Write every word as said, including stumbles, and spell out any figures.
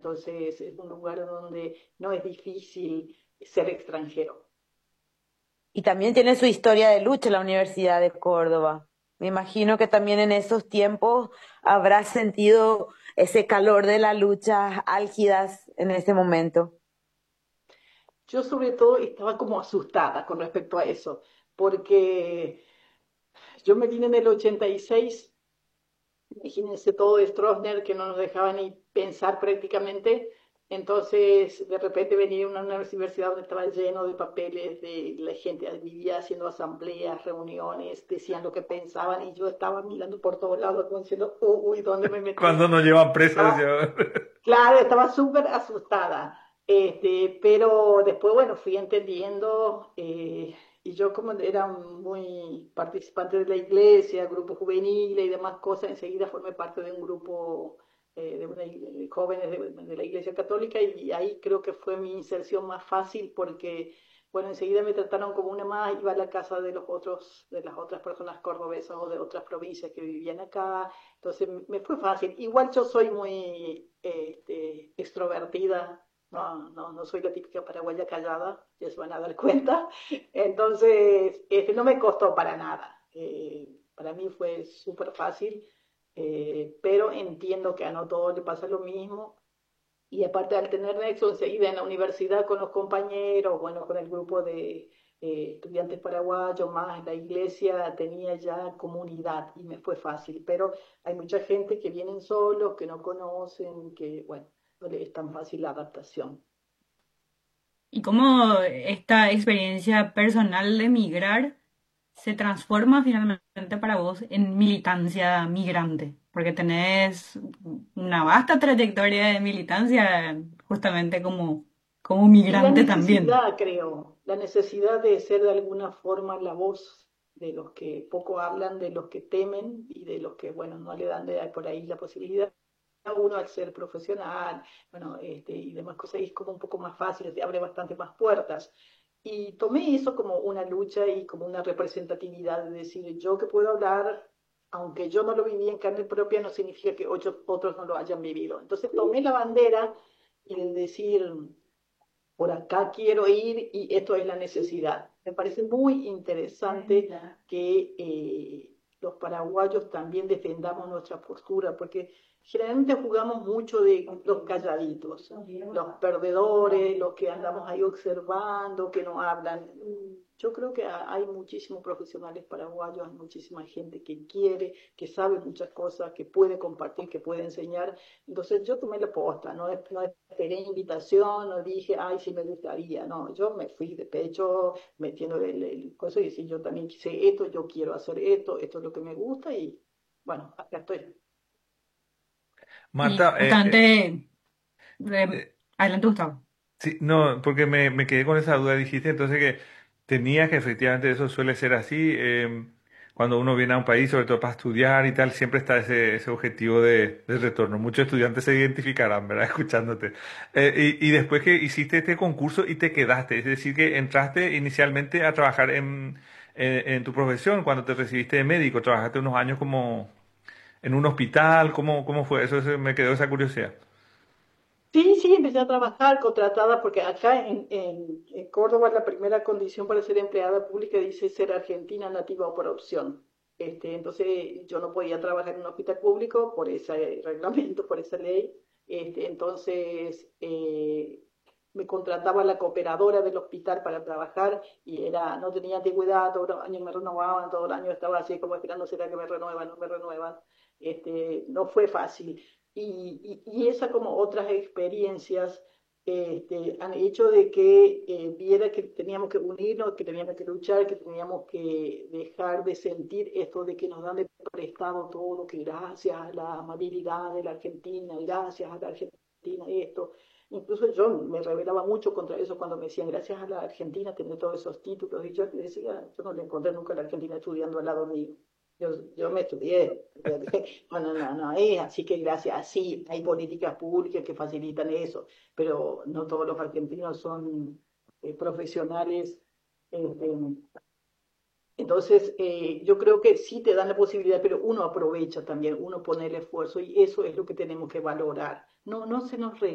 entonces es un lugar donde no es difícil ser extranjero. Y también tiene su historia de lucha la Universidad de Córdoba. Me imagino que también en esos tiempos habrás sentido ese calor de las luchas álgidas en ese momento. Yo sobre todo estaba como asustada con respecto a eso, porque yo me vine en el ochenta y seis. Imagínense todo de Stroessner que no nos dejaba ni pensar prácticamente. Entonces, de repente venía a una universidad donde estaba lleno de papeles, de la gente vivía haciendo asambleas, reuniones, decían lo que pensaban y yo estaba mirando por todos lados como diciendo, uy, ¿dónde me metí? Cuando nos llevan presos, Estaba, decía. claro, estaba súper asustada, este, pero después, bueno, fui entendiendo, eh, y yo como era muy participante de la iglesia, grupo juvenil y demás cosas, enseguida formé parte de un grupo eh, de, una, de jóvenes de, de la iglesia católica y ahí creo que fue mi inserción más fácil porque, bueno, enseguida me trataron como una más, iba a la casa de los otros, de las otras personas cordobesas o de otras provincias que vivían acá, entonces me fue fácil. Igual yo soy muy este, extrovertida, no, no, no soy la típica paraguaya callada, ya se van a dar cuenta. Entonces, este, no me costó para nada. Eh, para mí fue súper fácil, eh, pero entiendo que a no todos le pasa lo mismo. Y aparte al tener nexo enseguida en la universidad con los compañeros, bueno, con el grupo de eh, estudiantes paraguayos, más la iglesia, tenía ya comunidad y me fue fácil. Pero hay mucha gente que vienen solos, que no conocen, que, bueno, no les es tan fácil la adaptación. ¿Y cómo esta experiencia personal de migrar se transforma finalmente para vos en militancia migrante? Porque tenés una vasta trayectoria de militancia justamente como, como Y la migrante también. necesidad, creo, la necesidad de ser de alguna forma la voz de los que poco hablan, de los que temen y de los que, bueno, no le dan de por ahí la posibilidad a uno al ser profesional, bueno, este, y demás cosas, y es como un poco más fácil, te abre bastante más puertas. Y tomé eso como una lucha y como una representatividad, de decir, yo que puedo hablar, aunque yo no lo viví en carne propia, no significa que ocho, otros no lo hayan vivido. Entonces tomé la bandera y el decir, por acá quiero ir y esto es la necesidad. Me parece muy interesante que eh, los paraguayos también defendamos nuestra postura, porque generalmente jugamos mucho de los calladitos, los perdedores, los que andamos ahí observando, que no hablan. Yo creo que hay muchísimos profesionales paraguayos, hay muchísima gente que quiere, que sabe muchas cosas, que puede compartir, que puede enseñar. Entonces yo tomé la posta, no, no esperé invitación, no dije, ay, sí me gustaría, no, yo me fui de pecho metiendo el, el coso y decir, yo también sé esto, yo quiero hacer esto, esto es lo que me gusta y bueno, acá estoy. Y Marta, eh, eh, justamente, eh, eh, adelante Gustavo. sí, no, porque me, me quedé con esa duda. Dijiste entonces que tenías que efectivamente eso suele ser así. Eh, cuando uno viene a un país, sobre todo para estudiar y tal, siempre está ese, ese objetivo de, de retorno. Muchos estudiantes se identificarán, ¿verdad? Escuchándote. Eh, y, y después que hiciste este concurso y te quedaste, es decir, que entraste inicialmente a trabajar en, en, en tu profesión cuando te recibiste de médico, trabajaste unos años como en un hospital, ¿cómo, cómo fue? Eso, eso me quedó esa curiosidad. Sí, sí, empecé a trabajar contratada porque acá en, en, en Córdoba la primera condición para ser empleada pública dice ser argentina nativa o por opción. Este, entonces yo no podía trabajar en un hospital público por ese reglamento, por esa ley. Este, entonces eh, me contrataba la cooperadora del hospital para trabajar y era, no tenía antigüedad, todos los años me renovaban, todos los años estaba así como esperando, ¿será que me renuevan? No me renuevan. Este, no fue fácil. Y, y, y esa como otras experiencias este, han hecho de que eh, viera que teníamos que unirnos, que teníamos que luchar, que teníamos que dejar de sentir esto de que nos dan de prestado todo, que gracias a la amabilidad de la Argentina, gracias a la Argentina esto. Incluso yo me rebelaba mucho contra eso cuando me decían gracias a la Argentina tener todos esos títulos y yo decía, yo no le encontré nunca a la Argentina estudiando al lado mío. Yo, yo me estudié, bueno, no, no es así que gracias, sí, hay políticas públicas que facilitan eso, pero no todos los argentinos son eh, profesionales. Este, entonces, eh, yo creo que sí te dan la posibilidad, pero uno aprovecha también, uno pone el esfuerzo y eso es lo que tenemos que valorar. No, no se nos